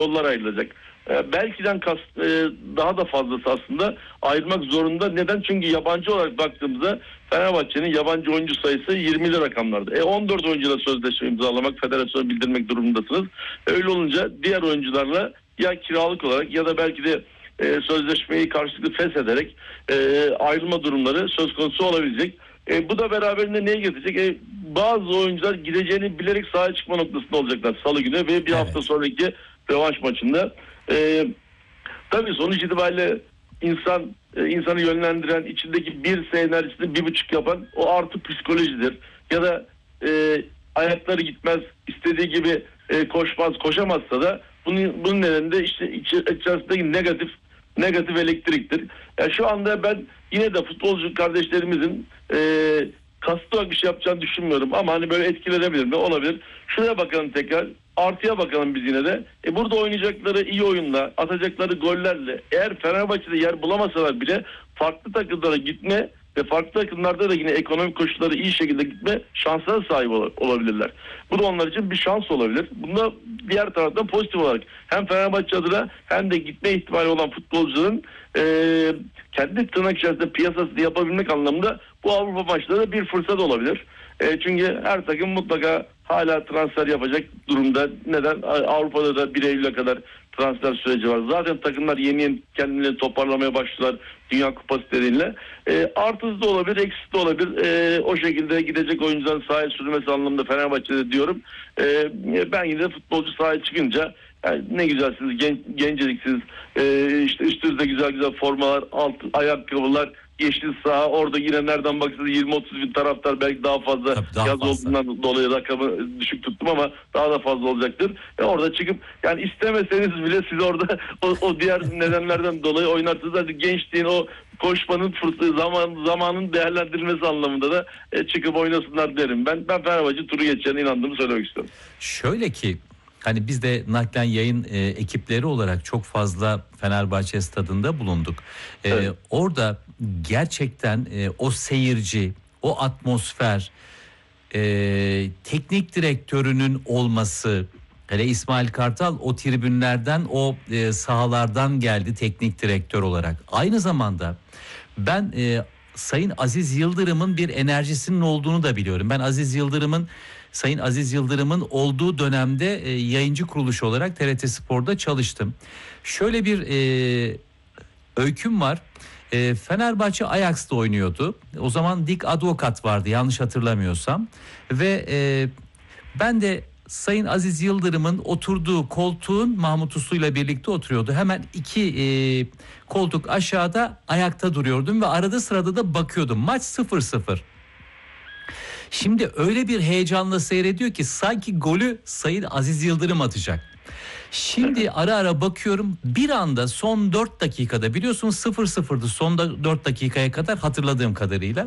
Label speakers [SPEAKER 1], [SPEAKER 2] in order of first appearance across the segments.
[SPEAKER 1] yollar ayrılacak. Belkiden daha da fazlası aslında ayrılmak zorunda. Neden? Çünkü yabancı olarak baktığımızda Fenerbahçe'nin yabancı oyuncu sayısı 20'li rakamlarda. 14 oyuncuyla sözleşme imzalamak, federasyona bildirmek durumundasınız. Öyle olunca diğer oyuncularla ya kiralık olarak ya da belki de sözleşmeyi karşılıklı feshederek ayrılma durumları söz konusu olabilecek. Bu da beraberinde neye getirecek? Bazı oyuncular gideceğini bilerek sahaya çıkma noktasında olacaklar Salı günü ve bir hafta sonraki rövanş maçında. Tabii sonuç itibariyle insanı yönlendiren, içindeki bir enerjisini 1,5 yapan o artı psikolojidir. Ya da ayakları gitmez, istediği gibi koşamazsa da bunun nedeni işte içerisindeki negatif elektriktir. Yani şu anda ben yine de futbolcu kardeşlerimizin kastı bir şey yapacağını düşünmüyorum ama hani böyle etkilenebilir mi? Olabilir. Şuraya bakalım tekrar. Artıya bakalım biz yine de. Burada oynayacakları iyi oyunla, atacakları gollerle eğer Fenerbahçe'de yer bulamasalar bile farklı takımlara gitme ve farklı takımlarda da yine ekonomik koşulları iyi şekilde gitme şansına sahip olabilirler. Bu da onlar için bir şans olabilir. Bunda diğer taraftan pozitif olarak hem Fenerbahçe adına hem de gitme ihtimali olan futbolcuların kendi tırnak içerisinde piyasasını yapabilmek anlamında bu Avrupa maçları bir fırsat olabilir. Çünkü her takım mutlaka hala transfer yapacak durumda. Neden? Avrupa'da da 1 Eylül'e kadar transfer süreci var. Zaten takımlar yeni kendilerini toparlamaya başladılar Dünya Kupası nedeniyle. Artısı da olabilir, eksisi de olabilir. O şekilde gidecek oyuncuların sahaya sürmesi anlamında Fenerbahçe'de diyorum. Ben yine de futbolcu sahaya çıkınca yani ne güzelsiniz, genceliksiniz. İşte üstünüzde güzel formalar, ayakkabılar, yeşil saha, orada yine nereden baksanız 20-30 bin taraftar, belki daha fazla, yaz olduğundan dolayı rakamı düşük tuttum ama daha da fazla olacaktır. Orada çıkıp yani istemeseniz bile siz orada o diğer nedenlerden dolayı oynarsınız. Hadi gençliğin o koşmanın fırsatı zamanın değerlendirilmesi anlamında da çıkıp oynasınlar derim. Ben Fenerbahçe turu geçeceğine inandığımı söylemek istiyorum.
[SPEAKER 2] Şöyle ki hani biz de naklen yayın ekipleri olarak çok fazla Fenerbahçe stadında bulunduk. Evet. Orada gerçekten o seyirci, o atmosfer, teknik direktörünün olması, hele İsmail Kartal o tribünlerden, o sahalardan geldi teknik direktör olarak. Aynı zamanda ben Sayın Aziz Yıldırım'ın bir enerjisinin olduğunu da biliyorum. Ben Sayın Aziz Yıldırım'ın olduğu dönemde yayıncı kuruluş olarak TRT Spor'da çalıştım. Şöyle bir öyküm var. Fenerbahçe Ajax'ta oynuyordu. O zaman Dick Advokat vardı yanlış hatırlamıyorsam. Ve ben de Sayın Aziz Yıldırım'ın oturduğu koltuğun Mahmut Uslu'yla birlikte oturuyordu. Hemen 2 koltuk aşağıda ayakta duruyordum ve arada sırada da bakıyordum. Maç 0-0. Şimdi öyle bir heyecanla seyrediyor ki sanki golü Sayın Aziz Yıldırım atacak. Şimdi ara ara bakıyorum, bir anda son 4 dakikada, biliyorsunuz 0-0'dı son 4 dakikaya kadar hatırladığım kadarıyla.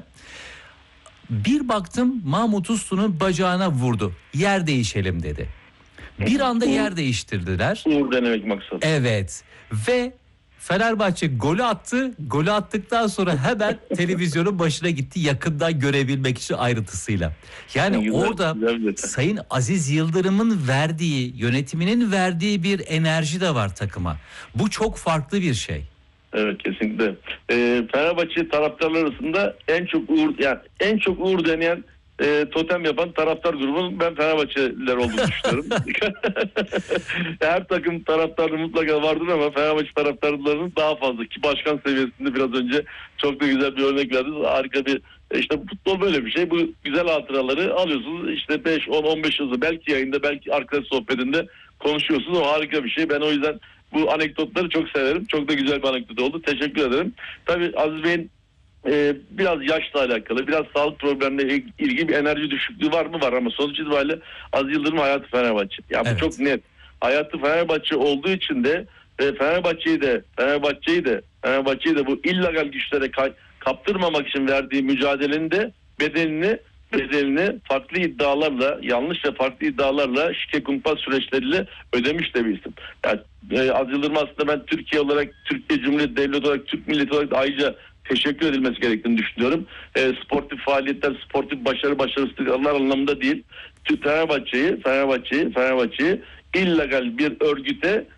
[SPEAKER 2] Bir baktım Mahmut Uslu'nun bacağına vurdu. Yer değişelim dedi. Bir anda yer değiştirdiler.
[SPEAKER 1] Uğur denemek maksat.
[SPEAKER 2] Evet ve Fenerbahçe golü attı. Golü attıktan sonra hemen televizyonun başına gitti yakından görebilmek için ayrıntısıyla. Yani güzel, orada güzel. Sayın Aziz Yıldırım'ın verdiği, yönetiminin verdiği bir enerji de var takıma. Bu çok farklı bir şey.
[SPEAKER 1] Evet, kesinlikle. Fenerbahçe taraftarlar arasında en çok uğur deneyen totem yapan taraftar grubunun ben Fenerbahçeliler olduğunu düşünüyorum. Her takım taraftarı mutlaka vardır ama Fenerbahçe taraftarlarının daha fazla, ki başkan seviyesinde biraz önce çok da güzel bir örnek verdiniz. Harika bir işte futbol böyle bir şey. Bu güzel hatıraları alıyorsunuz. İşte 5, 10, 15 yılda belki yayında, belki arkadaş sohbetinde konuşuyorsunuz. O harika bir şey. Ben o yüzden bu anekdotları çok severim. Çok da güzel bir anekdot oldu. Teşekkür ederim. Tabii Aziz Bey'in biraz yaşla alakalı, biraz sağlık problemle ilgili bir enerji düşüklüğü var mı? Var, ama sonuç itibariyle Aziz Yıldırım hayatı Fenerbahçe. Ya bu çok net. Hayatı Fenerbahçe olduğu için de Fenerbahçe'yi de bu illegal güçlere kaptırmamak için verdiği mücadelenin de bedelini farklı iddialarla, yanlış ve farklı iddialarla, şike kumpas süreçleriyle ödemiş de bir isim. Yani Aziz Yıldırım aslında ben Türkiye olarak, Türkiye Cumhuriyeti Devleti olarak, Türk milleti olarak da ayrıca teşekkür edilmesi gerektiğini düşünüyorum. Sportif faaliyetler, sportif başarısızlıklar anlamında değil. Fenerbahçe'yi illegal bir örgüte